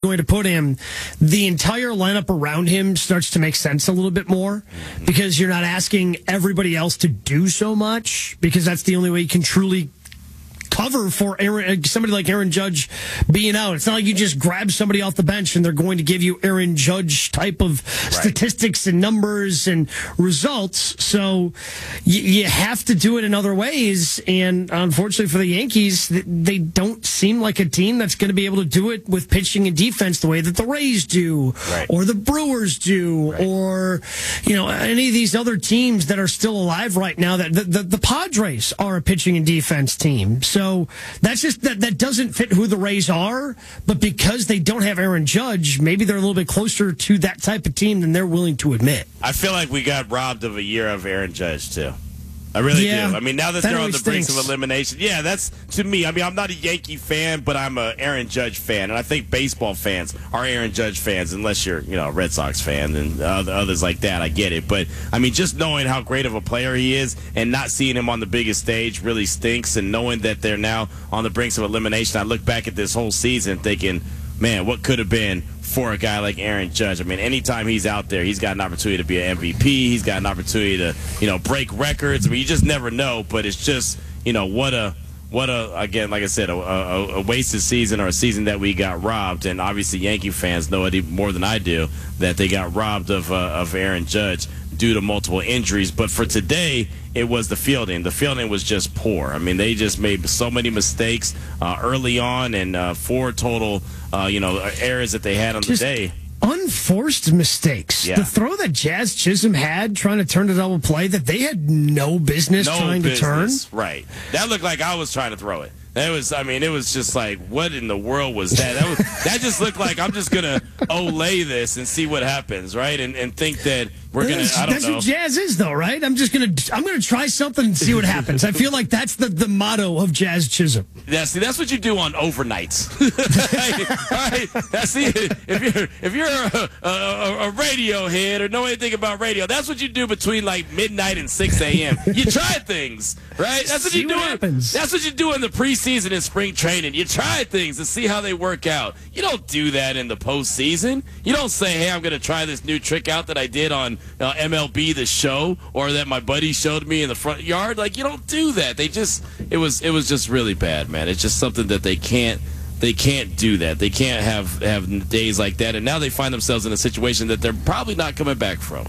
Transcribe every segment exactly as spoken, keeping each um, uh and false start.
going to put him, the entire lineup around him starts to make sense a little bit more because you're not asking everybody else to do so much because that's the only way you can truly cover for Aaron, somebody like Aaron Judge being out. It's not like you just grab somebody off the bench and they're going to give you Aaron Judge type of right. statistics and numbers and results. So you, you have to do it in other ways. And unfortunately for the Yankees, they don't seem like a team that's going to be able to do it with pitching and defense the way that the Rays do right. or the Brewers do right. or, you know, any of these other teams that are still alive right now. That the, the, the Padres are a pitching and defense team. So So that's just that, that doesn't fit who the Rays are, but because they don't have Aaron Judge, maybe they're a little bit closer to that type of team than they're willing to admit. I feel like we got robbed of a year of Aaron Judge, too. I really yeah, do. I mean, now that, that they're on the stinks. brinks of elimination, yeah, that's, to me, I mean, I'm not a Yankee fan, but I'm a Aaron Judge fan, and I think baseball fans are Aaron Judge fans, unless you're, you know, a Red Sox fan and others like that, I get it. But, I mean, just knowing how great of a player he is and not seeing him on the biggest stage really stinks, and knowing that they're now on the brinks of elimination, I look back at this whole season thinking, man, what could have been for a guy like Aaron Judge? I mean, anytime he's out there, he's got an opportunity to be an M V P. He's got an opportunity to, you know, break records. I mean, you just never know. But it's just, you know, what a, what a, again, like I said, a, a, a wasted season or a season that we got robbed. And obviously, Yankee fans know it even more than I do that they got robbed of uh, of Aaron Judge due to multiple injuries. But for today, it was the fielding. The fielding was just poor. I mean, they just made so many mistakes uh, early on, and uh, four total, uh, you know, errors that they had on just the day. Unforced mistakes. Yeah. The throw that Jazz Chisholm had trying to turn a double play that they had no business no trying business. to turn. Right. That looked like I was trying to throw it. That was, I mean, it was just like, what in the world was that? That, was, that just looked like I'm just going to olay this and see what happens, right? And, and think that we're going to, I don't that's know. That's what Jazz is, though, right? I'm just going to, I'm going to try something and see what happens. I feel like that's the, the motto of Jazz Chisholm. Yeah, see, that's what you do on overnights. right? That's the, if you're, if you're a, a, a radio head or know anything about radio, that's what you do between like midnight and six a.m. You try things, right? That's what see you do. What happens. That's what you do in the preseason and spring training. You try things and see how they work out. You don't do that in the postseason. You don't say, hey, I'm going to try this new trick out that I did on uh, M L B The Show or that my buddy showed me in the front yard. Like, you don't do that. They just, it was, it was just really bad, man. It's just something that they can't, they can't do that. They can't have, have days like that. And now they find themselves in a situation that they're probably not coming back from.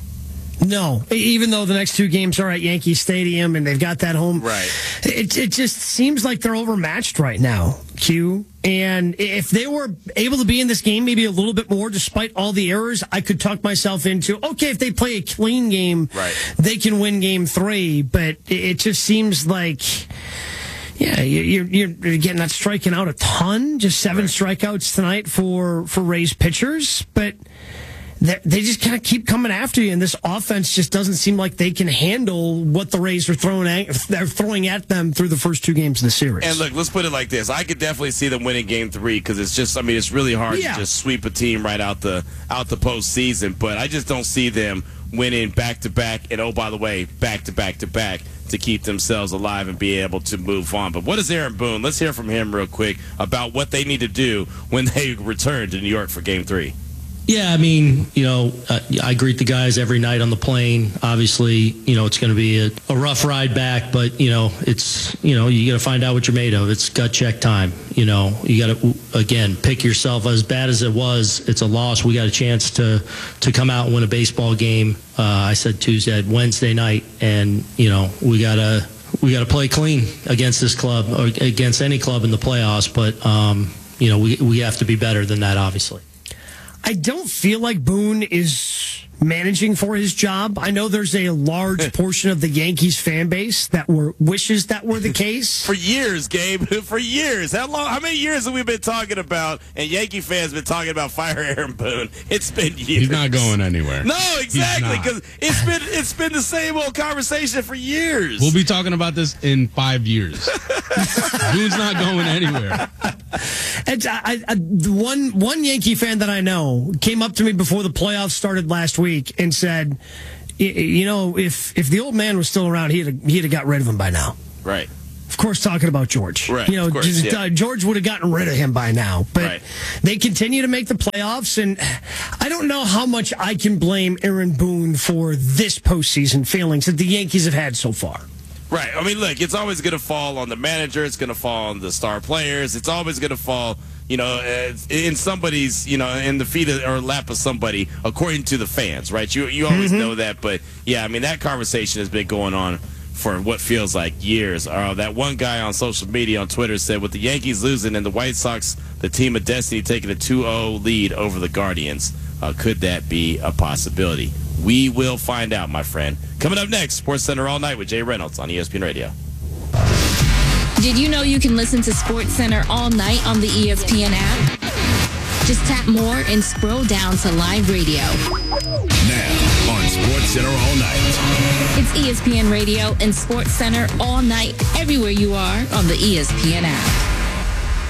No, even though the next two games are at Yankee Stadium and they've got that home, right? It, it just seems like they're overmatched right now, Q. And if they were able to be in this game maybe a little bit more, despite all the errors, I could talk myself into, okay, if they play a clean game, right, they can win game three. But it just seems like, yeah, you're, you're, you're again, not striking out a ton, just seven right. strikeouts tonight for, for Rays pitchers, but they just kind of keep coming after you, and this offense just doesn't seem like they can handle what the Rays are throwing at, they're throwing at them through the first two games of the series. And look, let's put it like this. I could definitely see them winning game three because it's just, I mean, it's really hard yeah. to just sweep a team right out the out the postseason, but I just don't see them winning back-to-back, and oh, by the way, back-to-back-to-back to keep themselves alive and be able to move on. But what is Aaron Boone? Let's hear from him real quick about what they need to do when they return to New York for game three. Yeah, I mean, you know, uh, I greet the guys every night on the plane. Obviously, you know, it's going to be a, a rough ride back, but, you know, it's, you know, you got to find out what you're made of. It's gut check time. You know, you got to, again, pick yourself. As bad as it was, it's a loss. We got a chance to, to come out and win a baseball game. Uh, I said Tuesday, Wednesday night, and, you know, we got to, we got to play clean against this club or against any club in the playoffs. But, um, you know, we, we have to be better than that, obviously. I don't feel like Boone is managing for his job. I know there's a large portion of the Yankees fan base that were wishes that were the case. For years, Gabe. For years. How long? How many years have we been talking about, and Yankee fans been talking about fire Aaron Boone? It's been years. He's not going anywhere. No, exactly, because it's been it's been the same old conversation for years. We'll be talking about this in five years. Boone's not going anywhere. And I, I, one one Yankee fan that I know came up to me before the playoffs started last week and said, you know, if if the old man was still around, he'd have, he'd have got rid of him by now. Right. of course, talking about George. Right, you know, of course, just, yeah. uh, George would have gotten rid of him by now. But Right. they continue to make the playoffs, and I don't know how much I can blame Aaron Boone for this postseason failings that the Yankees have had so far. Right. I mean, look, it's always going to fall on the manager. It's going to fall on the star players. It's always going to fall, you know, in somebody's, you know, in the feet of, or lap of somebody, according to the fans, right? You you always mm-hmm. know that. But, yeah, I mean, that conversation has been going on for what feels like years. Uh, that one guy on social media on Twitter said, with the Yankees losing and the White Sox, the team of destiny, taking a two oh lead over the Guardians, uh, could that be a possibility? We will find out, my friend. Coming up next, Sports Center All Night with Jay Reynolds on E S P N Radio. Did you know you can listen to Sports Center all night on the E S P N app? Just tap more and scroll down to live radio. Now on Sports Center All Night. It's E S P N Radio and Sports Center all night, everywhere you are on the E S P N app.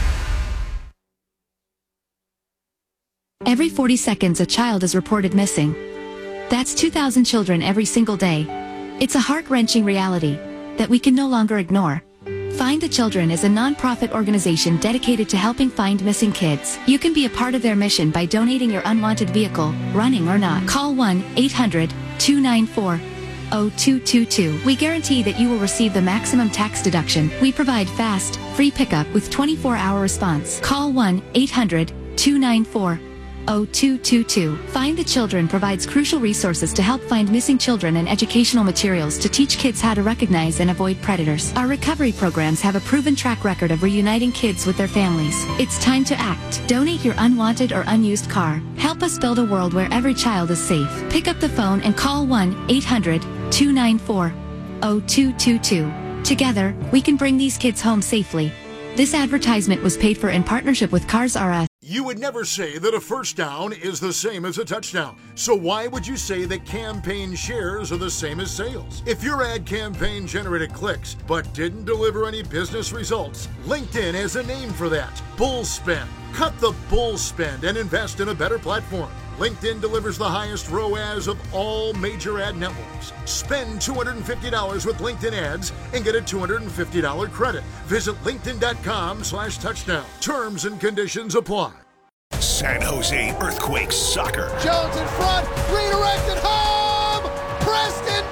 Every forty seconds, a child is reported missing. That's two thousand children every single day. It's a heart-wrenching reality that we can no longer ignore. Find the Children is a non-profit organization dedicated to helping find missing kids. You can be a part of their mission by donating your unwanted vehicle, running or not. Call one eight hundred two nine four oh two two two. We guarantee that you will receive the maximum tax deduction. We provide fast, free pickup with twenty-four hour response. Call one eight hundred two nine four oh two two two. Find the Children provides crucial resources to help find missing children and educational materials to teach kids how to recognize and avoid predators. Our recovery programs have a proven track record of reuniting kids with their families. It's time to act. Donate your unwanted or unused car. Help us build a world where every child is safe. Pick up the phone and call one eight hundred two nine four oh two two two. Together, we can bring these kids home safely. This advertisement was paid for in partnership with Cars R Us. You would never say that a first down is the same as a touchdown. So why would you say that campaign shares are the same as sales? If your ad campaign generated clicks but didn't deliver any business results, LinkedIn has a name for that. Bull spend. Cut the bull spend and invest in a better platform. LinkedIn delivers the highest R O A S of all major ad networks. Spend two hundred fifty dollars with LinkedIn ads and get a two hundred fifty dollars credit. Visit linkedin.com slash touchdown. Terms and conditions apply. San Jose Earthquakes soccer. Jones in front, redirected home! Preston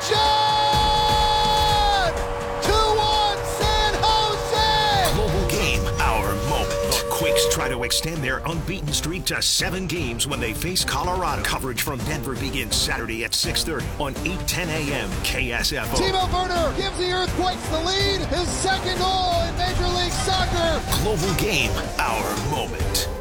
John! two one San Jose! Global game, our moment. The Quakes try to extend their unbeaten streak to seven games when they face Colorado. Coverage from Denver begins Saturday at six thirty on eight ten a.m. K S F O. Timo Werner gives the Earthquakes the lead. His second goal in Major League Soccer. Global game, our moment.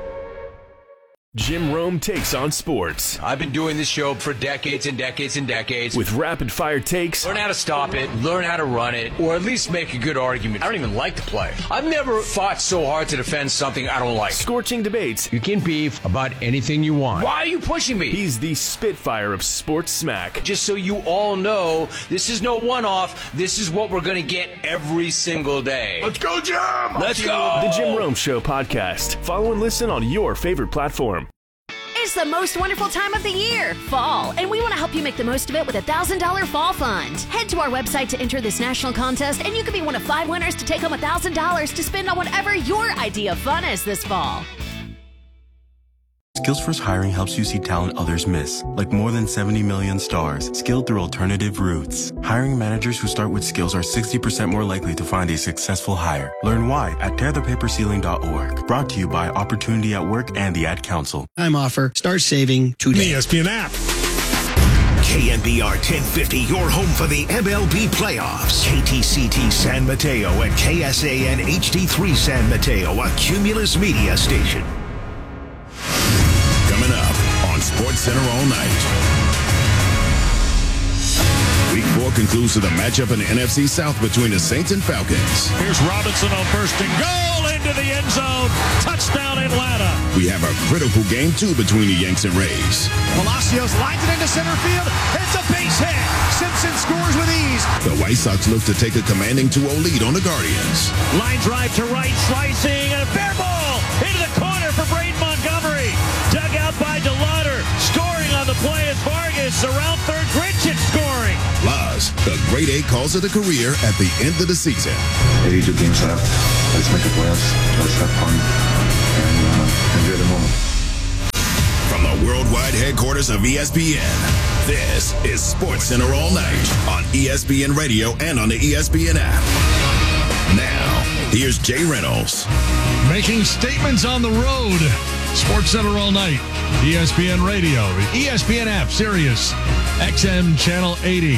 Jim Rome takes on sports. I've been doing this show for decades and decades and decades. With rapid-fire takes. Learn how to stop it, learn how to run it, or at least make a good argument. I don't even like the play. I've never fought so hard to defend something I don't like. Scorching debates. You can beef about anything you want. Why are you pushing me? He's the Spitfire of sports smack. Just so you all know, this is no one-off. This is what we're going to get every single day. Let's go, Jim! Let's go! The Jim Rome Show podcast. Follow and listen on your favorite platform. It's the most wonderful time of the year, fall, and we want to help you make the most of it with a one thousand dollars Fall Fund. Head to our website to enter this national contest, and you could be one of five winners to take home one thousand dollars to spend on whatever your idea of fun is this fall. Skills First Hiring helps you see talent others miss, like more than seventy million stars, skilled through alternative routes. Hiring managers who start with skills are sixty percent more likely to find a successful hire. Learn why at tear the paper ceiling dot org. Brought to you by Opportunity at Work and the Ad Council. Time offer. Start saving today. E S P N app. K N B R ten fifty, your home for the M L B playoffs. K T C T San Mateo and K S A N H D three San Mateo, a Cumulus media station. Coming up on Sports Center All Night. Week four concludes with a matchup in the N F C South between the Saints and Falcons. Here's Robinson on first and goal into the end zone. Touchdown Atlanta. We have a critical game, too, between the Yanks and Rays. Palacios lines it into center field. It's a base hit. Simpson scores with ease. The White Sox look to take a commanding two oh lead on the Guardians. Line drive to right, slicing, and a fair ball into the corner for Braden Montgomery. Dug out by DeLauder. Scoring on the play is Vargas. Around third, Grichuk scoring. Plus, the grade A calls of the career at the end of the season. eighty-two games left. Let's make the playoffs. Let's have fun and uh, enjoy the moment. From the worldwide headquarters of E S P N, this is SportsCenter All Night on E S P N Radio and on the E S P N app. Now, here's Jay Reynolds. Making statements on the road. SportsCenter All Night. E S P N Radio. E S P N app. Sirius. X M Channel eighty.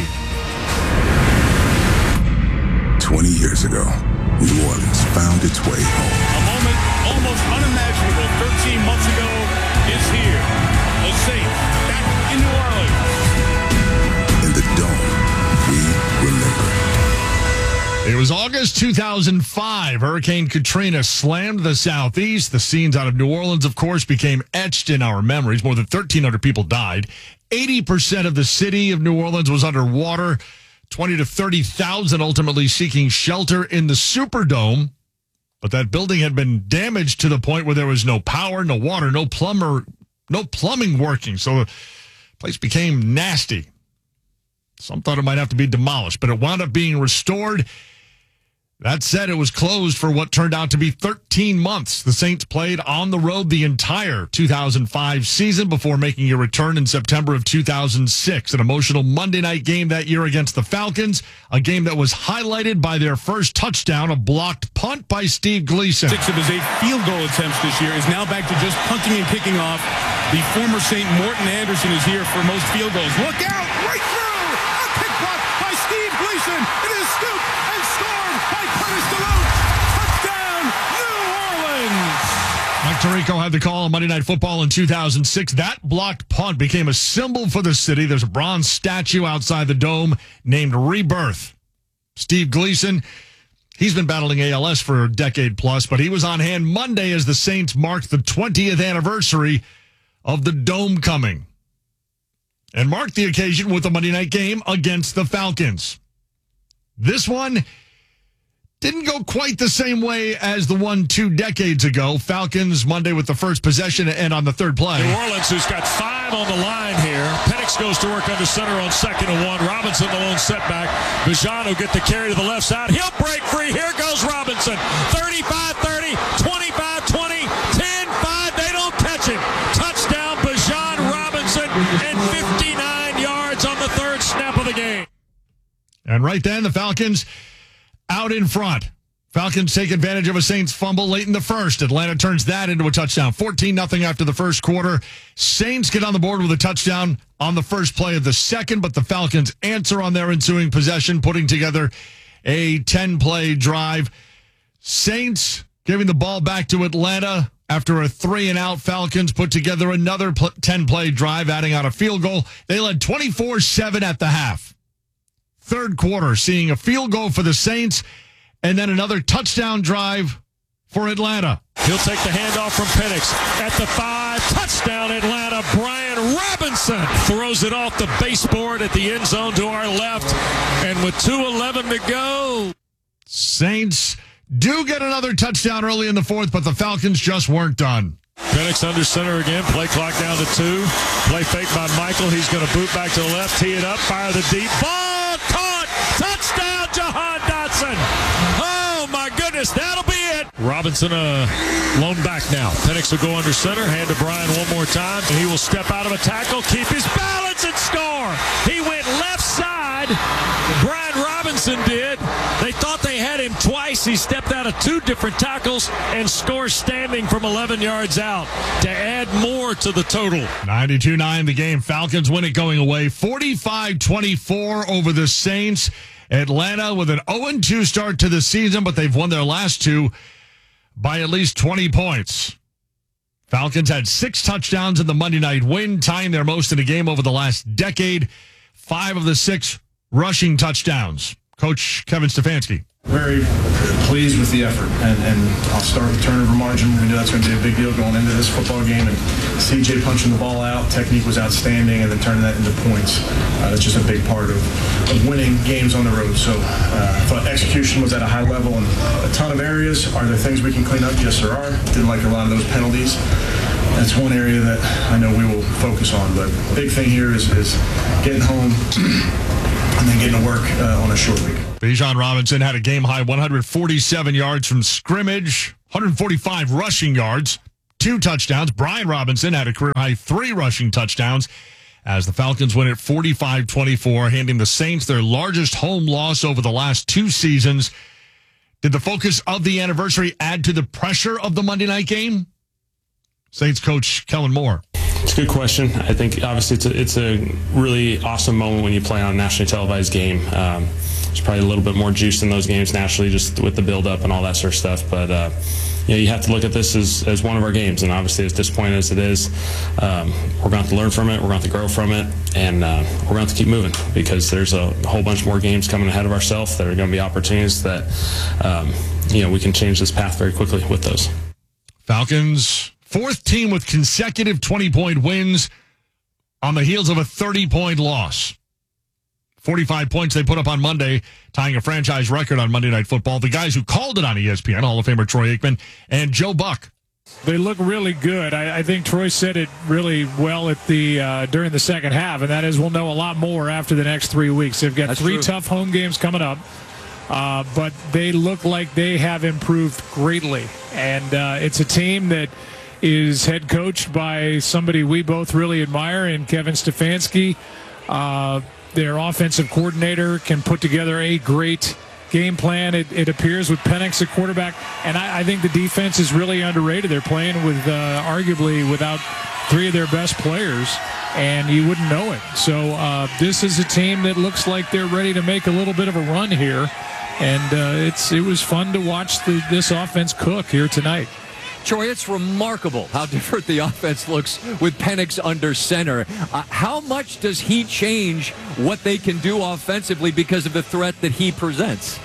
twenty years ago, New Orleans found its way home. A moment almost unimaginable thirteen months ago is here. The Saints back in New Orleans. In the Dome, we remember. It was August two thousand five. Hurricane Katrina slammed the Southeast. The scenes out of New Orleans, of course, became etched in our memories. More than thirteen hundred people died. eighty percent of the city of New Orleans was underwater. twenty to thirty thousand ultimately seeking shelter in the Superdome. But that building had been damaged to the point where there was no power, no water, no plumber, no plumbing working. So the place became nasty. Some thought it might have to be demolished, but it wound up being restored. That said, it was closed for what turned out to be thirteen months. The Saints played on the road the entire two thousand five season before making a return in September of two thousand six. An emotional Monday night game that year against the Falcons, a game that was highlighted by their first touchdown, a blocked punt by Steve Gleason. Six of his eight field goal attempts this year is now back to just punting and kicking off. The former Saint Morton Anderson is here for most field goals. Look out! Right through! A kick block by Steve Gleason. It is scooped and scored by Curtis DeLoach. Touchdown, New Orleans! Mike Tirico had the call on Monday Night Football in two thousand six. That blocked punt became a symbol for the city. There's a bronze statue outside the Dome named Rebirth. Steve Gleason, he's been battling A L S for a decade plus, but he was on hand Monday as the Saints marked the twentieth anniversary of the Dome coming, and marked the occasion with a Monday night game against the Falcons. This one didn't go quite the same way as the one two decades ago. Falcons Monday with the first possession and on the third play. New Orleans, who's got five on the line here. Penix goes to work under center on second and one. Robinson the lone setback. Bijan will get the carry to the left side. He'll break free. Here goes Robinson. thirty-five thirty, twenty-five twenty, ten five. They don't catch him. Touchdown, Bijan Robinson, and fifty-nine yards on the third snap of the game. And right then, the Falcons out in front. Falcons take advantage of a Saints fumble late in the first. Atlanta turns that into a touchdown. fourteen nothing after the first quarter. Saints get on the board with a touchdown on the first play of the second, but the Falcons answer on their ensuing possession, putting together a ten-play drive. Saints giving the ball back to Atlanta after a three-and-out. Falcons put together another ten-play drive, adding on a field goal. They led twenty-four seven at the half. Third quarter, seeing a field goal for the Saints, and then another touchdown drive for Atlanta. He'll take the handoff from Penix at the five. Touchdown, Atlanta. Brian Robinson throws it off the baseboard at the end zone to our left. And with two eleven to go, Saints do get another touchdown early in the fourth, but the Falcons just weren't done. Penix under center again. Play clock down to two. Play fake by Michael. He's going to boot back to the left. Tee it up. Fire the deep ball. Caught. Touchdown, Jahan Dotson. Oh, my goodness. That'll be it. Robinson, uh, lone back now. Penix will go under center. Hand to Brian one more time. And he will step out of a tackle, keep his balance, and score. He went left side. Brian Robinson did. They thought they had him twice. He stepped out of two different tackles and scores standing from eleven yards out to add more to the total. ninety-two nine the game. Falcons win it going away. forty-five twenty-four over the Saints. Atlanta with an oh and two start to the season, but they've won their last two by at least twenty points. Falcons had six touchdowns in the Monday night win, tying their most in a game over the last decade. Five of the six rushing touchdowns. Coach Kevin Stefanski. Very pleased with the effort, and, and I'll start with turnover margin. We knew that's going to be a big deal going into this football game, and C J punching the ball out, technique was outstanding, and then turning that into points. Uh, that's just a big part of, of winning games on the road. So uh, I thought execution was at a high level in a ton of areas. Are there things we can clean up? Yes, there are. Didn't like a lot of those penalties. That's one area that I know we will focus on, but big thing here is, is getting home and then getting to work uh, on a short week. Bijan Robinson had a game-high one hundred forty-seven yards from scrimmage, one hundred forty-five rushing yards, two touchdowns. Brian Robinson had a career-high three rushing touchdowns as the Falcons win at forty-five twenty-four, handing the Saints their largest home loss over the last two seasons. Did the focus of the anniversary add to the pressure of the Monday night game? Saints coach Kellen Moore. It's a good question. I think obviously it's a, it's a really awesome moment when you play on a nationally televised game. Um, there's probably a little bit more juice in those games naturally, just with the build-up and all that sort of stuff. But uh, you know, you have to look at this as, as one of our games, and obviously as disappointing as it is, um, we're going to have to learn from it, we're going to have to grow from it, and uh, we're going to have to keep moving because there's a whole bunch more games coming ahead of ourselves that are going to be opportunities that um, you know, we can change this path very quickly with those. Falcons, fourth team with consecutive twenty-point wins on the heels of a thirty-point loss. forty-five points they put up on Monday, tying a franchise record on Monday Night Football. The guys who called it on E S P N, Hall of Famer Troy Aikman and Joe Buck. They look really good. I, I think Troy said it really well at the uh, during the second half, and that is we'll know a lot more after the next three weeks. They've got That's three true. tough home games coming up, uh, but they look like they have improved greatly. And uh, it's a team that is head coached by somebody we both really admire in Kevin Stefanski. Uh, their offensive coordinator can put together a great game plan, it, it appears, with Penix at quarterback. And I, I think the defense is really underrated. They're playing with uh, arguably without three of their best players, and you wouldn't know it. So uh, this is a team that looks like they're ready to make a little bit of a run here. And uh, it's it was fun to watch the, this offense cook here tonight. Troy, it's remarkable how different the offense looks with Penix under center. Uh, how much does he change what they can do offensively because of the threat that he presents?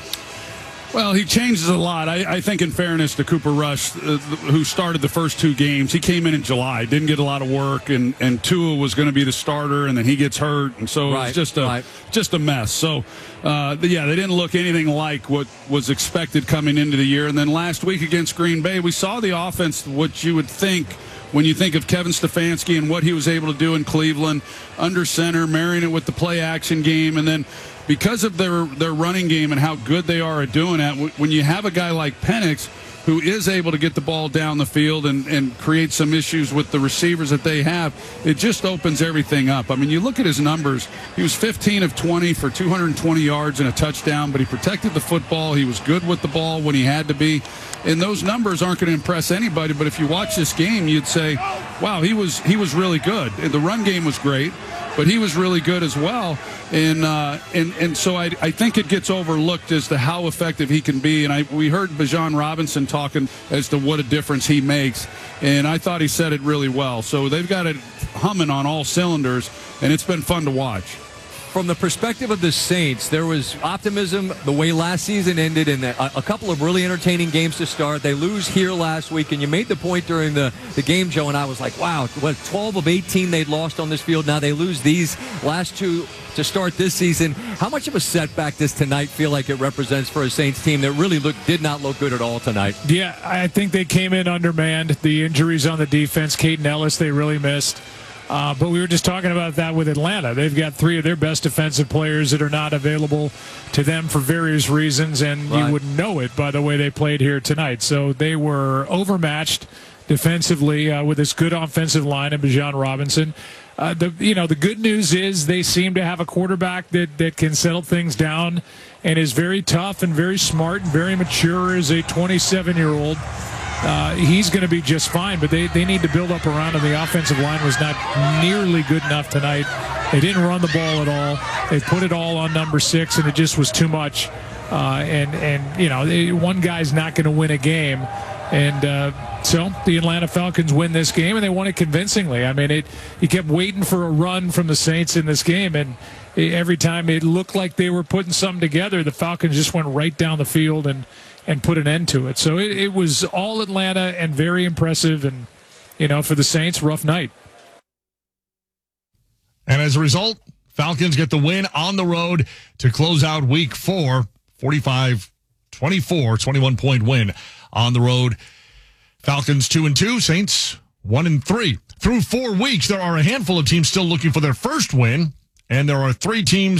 Well, he changes a lot. I, I think in fairness to Cooper Rush, uh, who started the first two games, he came in in July, didn't get a lot of work, and, and Tua was going to be the starter, and then he gets hurt, and so right, it was just a, right. just a mess. So, uh, yeah, they didn't look anything like what was expected coming into the year. And then last week against Green Bay, we saw the offense, what you would think when you think of Kevin Stefanski and what he was able to do in Cleveland, under center, marrying it with the play-action game, and then because of their, their running game and how good they are at doing that, when you have a guy like Penix who is able to get the ball down the field and, and create some issues with the receivers that they have, it just opens everything up. I mean, you look at his numbers. He was fifteen of twenty for two hundred twenty yards and a touchdown, but he protected the football. He was good with the ball when he had to be. And those numbers aren't going to impress anybody, but if you watch this game, you'd say, wow, he was he was really good. The run game was great, but he was really good as well. And uh, and and so I, I think it gets overlooked as to how effective he can be. And I we heard Bijan Robinson talking as to what a difference he makes, and I thought he said it really well. So they've got it humming on all cylinders, and it's been fun to watch. From the perspective of the Saints, there was optimism the way last season ended, and a, a couple of really entertaining games to start. They lose here last week, and you made the point during the, the game, Joe, and I was like, wow, what, twelve of eighteen they'd lost on this field. Now they lose these last two to start this season. How much of a setback does tonight feel like it represents for a Saints team that really look, did not look good at all tonight? Yeah, I think they came in undermanned. The injuries on the defense, Caden Ellis, they really missed. Uh, but we were just talking about that with Atlanta. They've got three of their best defensive players that are not available to them for various reasons, and right. you wouldn't know it by the way they played here tonight. So they were overmatched defensively uh, with this good offensive line of Bijan Robinson. Uh, the you know the good news is they seem to have a quarterback that, that can settle things down and is very tough and very smart and very mature as a twenty-seven-year-old. Uh, he's going to be just fine, but they, they need to build up around him. The offensive line was not nearly good enough tonight. They didn't run the ball at all. They put it all on number six, and it just was too much. Uh, and, and, you know, they, one guy's not going to win a game. And uh, so the Atlanta Falcons win this game, and they won it convincingly. I mean, it you kept waiting for a run from the Saints in this game, and every time it looked like they were putting something together, the Falcons just went right down the field and and put an end to it. So it, it was all Atlanta and very impressive. And, you know, for the Saints, rough night. And as a result, Falcons get the win on the road to close out week four, forty-five twenty-four, twenty-one point win on the road. Falcons two and two, Saints one and three. Through four weeks, there are a handful of teams still looking for their first win, and there are three teams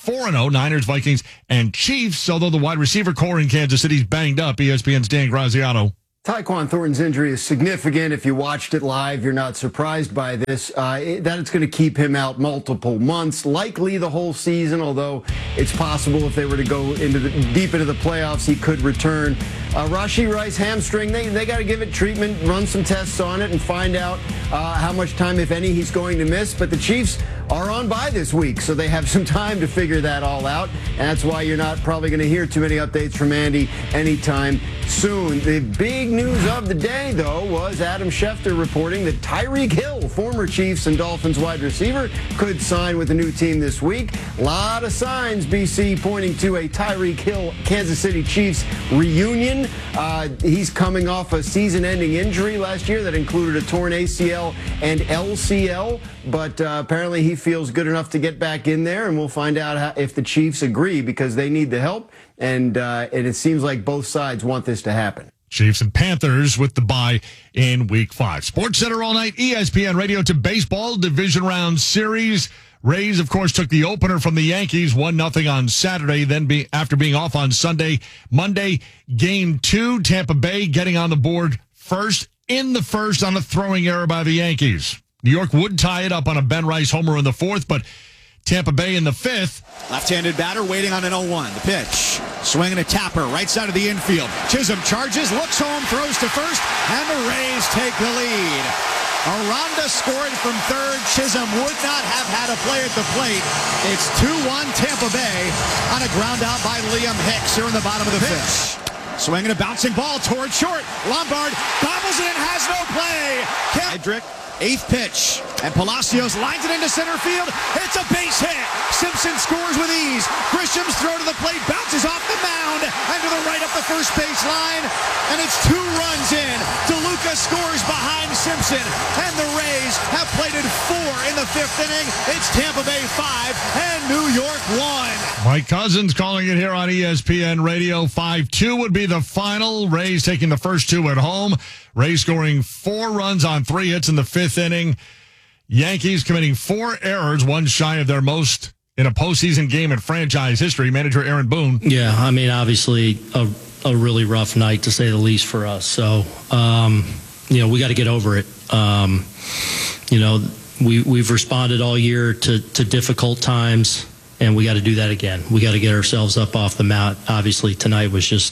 four and oh. Niners, Vikings, and Chiefs, although the wide receiver core in Kansas City's banged up. E S P N's Dan Graziano. Tyquan Thornton's injury is significant. If you watched it live, you're not surprised by this. Uh, it, that it's going to keep him out multiple months, likely the whole season, although it's possible if they were to go into the, deep into the playoffs, he could return. Uh, Rashee Rice hamstring, they, they got to give it treatment, run some tests on it, and find out uh, how much time, if any, he's going to miss. But the Chiefs are on bye this week, so they have some time to figure that all out. And that's why you're not probably going to hear too many updates from Andy anytime soon. The big news of the day, though, was Adam Schefter reporting that Tyreek Hill, former Chiefs and Dolphins wide receiver, could sign with the new team this week. A lot of signs, B C, pointing to a Tyreek Hill Kansas City Chiefs reunion. Uh, he's coming off a season-ending injury last year that included a torn A C L and L C L, but uh, apparently he feels good enough to get back in there, and we'll find out how, if the Chiefs agree, because they need the help, and, uh, and it seems like both sides want this to happen. Chiefs and Panthers with the bye in week five. Sports Center all night, E S P N Radio to baseball, division round series. Rays, of course, took the opener from the Yankees, one nothing on Saturday, then be, after being off on Sunday. Monday, game two, Tampa Bay getting on the board first in the first on a throwing error by the Yankees. New York would tie it up on a Ben Rice homer in the fourth, but Tampa Bay in the fifth. Left-handed batter waiting on an oh one. The pitch. Swinging a tapper right side of the infield. Chisholm charges, looks home, throws to first, and the Rays take the lead. Aranda scored from third. Chisholm would not have had a play at the plate. It's two one Tampa Bay on a ground out by Liam Hicks here in the bottom of the fifth. Swinging a bouncing ball toward short. Lombard bobbles it and has no play. Hedrick, eighth pitch. And Palacios lines it into center field. It's a base hit. Simpson scores with ease. Grisham's throw to the plate bounces off the mound and to the right up the first base line. And it's two runs in. DeLuca scores behind Simpson. And the Rays have plated four in the fifth inning. It's Tampa Bay five and New York one. Mike Cousins calling it here on E S P N Radio. five two would be the final. Rays taking the first two at home. Rays scoring four runs on three hits in the fifth inning. Yankees committing four errors, one shy of their most in a postseason game in franchise history. Manager Aaron Boone. Yeah, I mean, obviously a, a really rough night, to say the least, for us. So, um, you know, we got to get over it. Um, you know, we, we've responded all year to, to difficult times, and we got to do that again. We got to get ourselves up off the mat. Obviously, tonight was just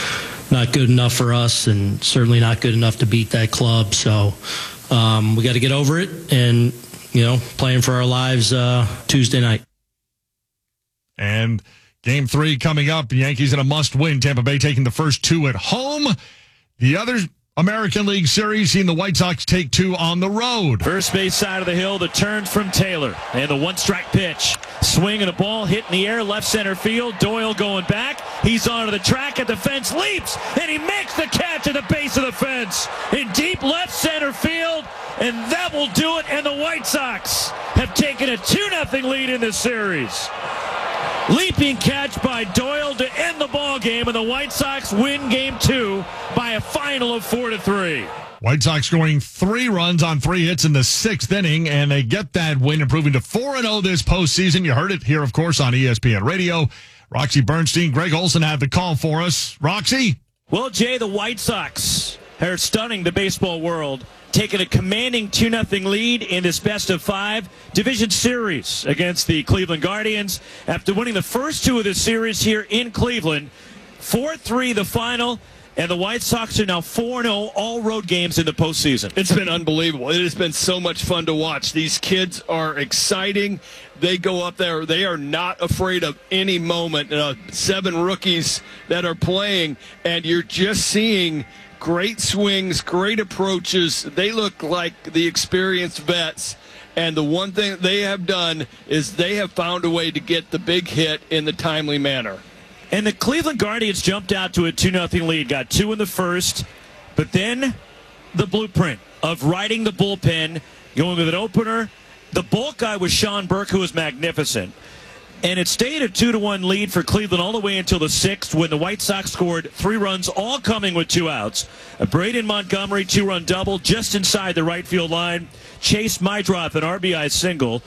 not good enough for us, and certainly not good enough to beat that club. So um, we got to get over it and, you know, playing for our lives uh, Tuesday night. And game three coming up. The Yankees in a must-win. Tampa Bay taking the first two at home. The other American League Series, seeing the White Sox take two on the road. First base side of the hill, the turn from Taylor. And the one-strike pitch. Swing and a ball hit in the air, left center field. Doyle going back. He's onto the track at the fence, leaps, and he makes the catch at the base of the fence in deep left center field. And that will do it. And the White Sox have taken a two nothing lead in this series. Leaping catch by Doyle to end the ball game, and the White Sox win game two by a final of four to three. White Sox scoring three runs on three hits in the sixth inning, and they get that win, improving to four and oh this postseason. You heard it here, of course, on E S P N Radio. Roxy Bernstein, Greg Olson had the call for us. Roxy? Well, Jay, the White Sox are stunning the baseball world, taking a commanding two nothing lead in this best of five division series against the Cleveland Guardians after winning the first two of the series here in Cleveland. four three the final, and the White Sox are now four and oh all road games in the postseason. It's been unbelievable. It has been so much fun to watch. These kids are exciting. They go up there. They are not afraid of any moment. Uh, seven rookies that are playing, and you're just seeing great swings, great approaches. They look like the experienced vets. And the one thing they have done is they have found a way to get the big hit in the timely manner. And the Cleveland Guardians jumped out to a two nothing lead, got two in the first, but then the blueprint of riding the bullpen, going with an opener. The bulk guy was Sean Burke, who was magnificent. And it stayed a two to one lead for Cleveland all the way until the sixth, when the White Sox scored three runs, all coming with two outs. A Braden Montgomery two-run double just inside the right field line. Chase Mydroth, an R B I single.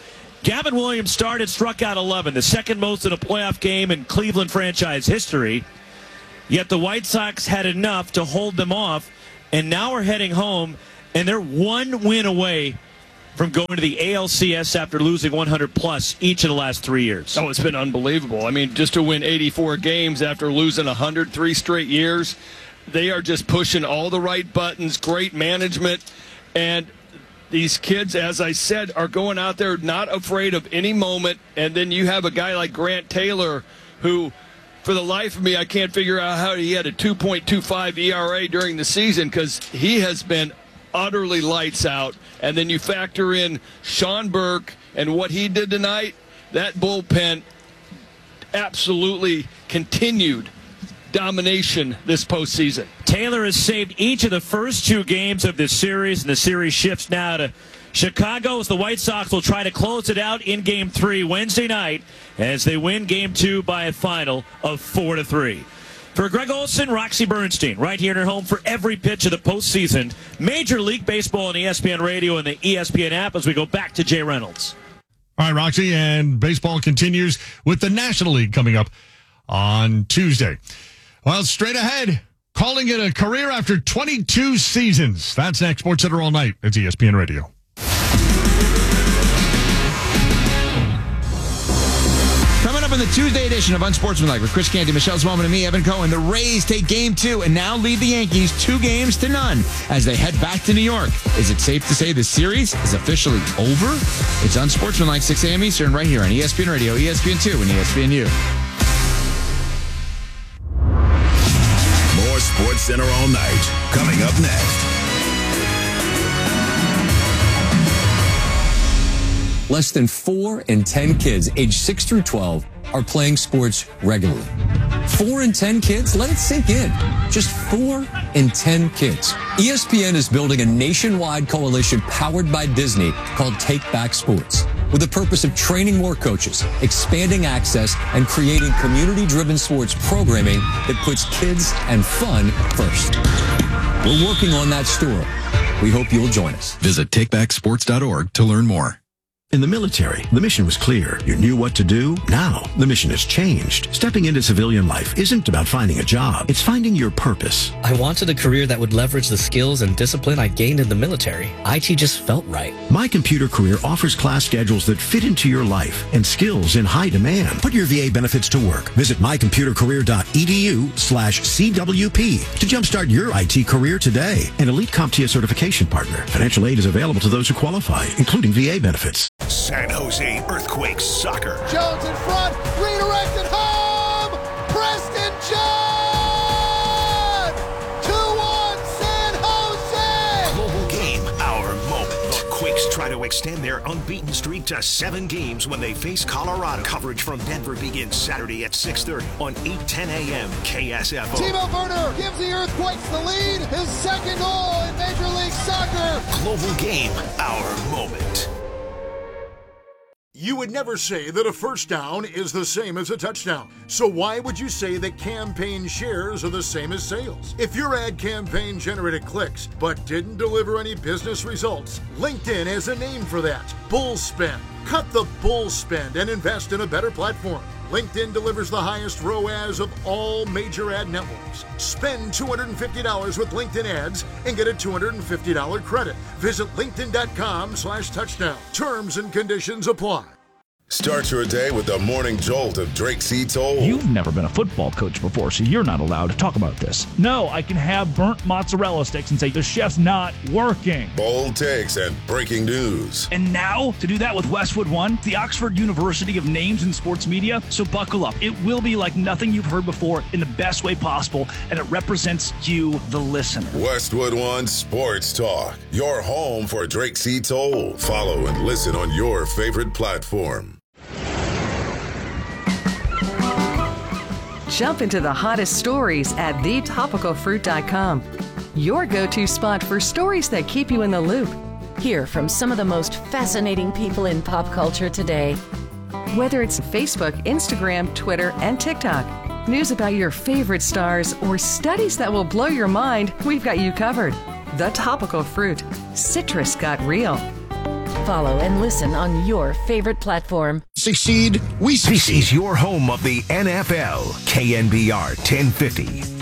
Gavin Williams started, struck out eleven, the second most in a playoff game in Cleveland franchise history. Yet the White Sox had enough to hold them off, and now we're heading home, and they're one win away from going to the A L C S after losing one hundred plus each of the last three years. Oh, it's been unbelievable. I mean, just to win eighty-four games after losing one hundred three straight years, they are just pushing all the right buttons, great management, and these kids, as I said, are going out there not afraid of any moment. And then you have a guy like Grant Taylor who, for the life of me, I can't figure out how he had a two point two five E R A during the season, because he has been utterly lights out. And then you factor in Sean Burke and what he did tonight, that bullpen absolutely continued domination this postseason. Taylor has saved each of the first two games of this series, and the series shifts now to Chicago as the White Sox will try to close it out in Game three Wednesday night as they win Game two by a final of four to three. For Greg Olson, Roxy Bernstein, right here in her home for every pitch of the postseason. Major League Baseball on E S P N Radio and the E S P N app as we go back to Jay Reynolds. All right, Roxy, and baseball continues with the National League coming up on Tuesday. Well, straight ahead, calling it a career after twenty-two seasons. That's next. Sports Center all night. It's E S P N Radio. Coming up in the Tuesday edition of Unsportsmanlike with Chris Canty, Michelle Zwolman, and me, Evan Cohen, the Rays take game two and now lead the Yankees two games to none as they head back to New York. Is it safe to say the series is officially over? It's Unsportsmanlike, six a.m. Eastern, right here on E S P N Radio, E S P N two, and E S P N U. More Sports Center all night. Coming up next. Less than four in ten kids aged six through twelve are playing sports regularly. Four in ten kids? Let it sink in. Just four in ten kids. E S P N is building a nationwide coalition powered by Disney called Take Back Sports, with the purpose of training more coaches, expanding access, and creating community-driven sports programming that puts kids and fun first. We're working on that story. We hope you'll join us. Visit take back sports dot org to learn more. In the military, the mission was clear. You knew what to do. Now, the mission has changed. Stepping into civilian life isn't about finding a job. It's finding your purpose. I wanted a career that would leverage the skills and discipline I gained in the military. I T just felt right. My Computer Career offers class schedules that fit into your life and skills in high demand. Put your V A benefits to work. Visit my computer career dot e d u slash C W P to jumpstart your I T career today. An elite CompTIA certification partner. Financial aid is available to those who qualify, including V A benefits. San Jose Earthquakes soccer. Jones in front, redirected home, Preston John! two one San Jose! Global game, our moment. The Quakes try to extend their unbeaten streak to seven games when they face Colorado. Coverage from Denver begins Saturday at six thirty on eight ten a.m. K S F O. Timo Werner gives the Earthquakes the lead, his second goal in Major League Soccer. Global game, our moment. You would never say that a first down is the same as a touchdown. So why would you say that campaign shares are the same as sales? If your ad campaign generated clicks but didn't deliver any business results, LinkedIn has a name for that. Bull spend. Cut the bull spend and invest in a better platform. LinkedIn delivers the highest R O A S of all major ad networks. Spend two hundred fifty dollars with LinkedIn ads and get a two hundred fifty dollars credit. Visit linkedin.com slash touchdown. Terms and conditions apply. Start your day with the morning jolt of Drake C. Toll. You've never been a football coach before, so you're not allowed to talk about this. No, I can have burnt mozzarella sticks and say the chef's not working. Bold takes and breaking news. And now, to do that with Westwood One, the Oxford University of Names in Sports Media, so buckle up. It will be like nothing you've heard before in the best way possible, and it represents you, the listener. Westwood One Sports Talk, your home for Drake C. Toll. Follow and listen on your favorite platform. Jump into the hottest stories at the topical fruit dot com. Your go-to spot for stories that keep you in the loop. Hear from some of the most fascinating people in pop culture today. Whether it's Facebook, Instagram, Twitter, and TikTok, news about your favorite stars, or studies that will blow your mind, we've got you covered. The Topical Fruit. Citrus got real. Follow and listen on your favorite platform. Succeed, we succeed. This is your home of the N F L, K N B R ten fifty.